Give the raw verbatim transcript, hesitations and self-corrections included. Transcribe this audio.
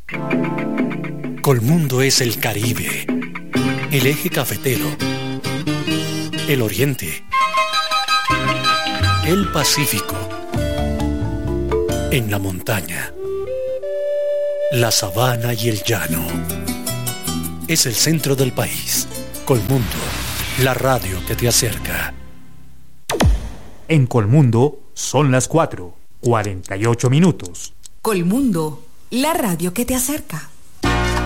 Colmundo es el Caribe, el eje cafetero, el Oriente, el Pacífico, en la montaña, la sabana y el llano. Es el centro del país. Colmundo, la radio que te acerca. En Colmundo son las cuatro, cuarenta y ocho minutos. Colmundo, la radio que te acerca.